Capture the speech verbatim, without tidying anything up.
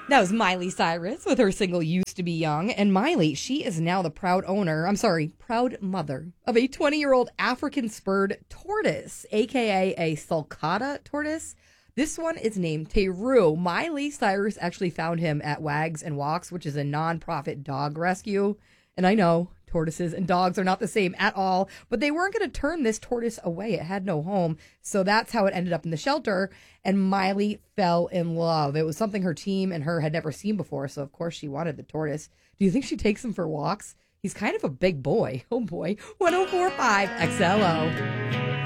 That was Miley Cyrus with her single Used to Be Young. And Miley, she is now the proud owner, I'm sorry, proud mother of a twenty-year-old African spurred tortoise, a k a a sulcata tortoise. This one is named Teru. Miley Cyrus actually found him at Wags and Walks, which is a nonprofit dog rescue. And I know tortoises and dogs are not the same at all, but they weren't going to turn this tortoise away. It had no home. So that's how it ended up in the shelter. And Miley fell in love. It was something her team and her had never seen before. So, of course, she wanted the tortoise. Do you think she takes him for walks? He's kind of a big boy. Oh, boy. one oh four point five X L O.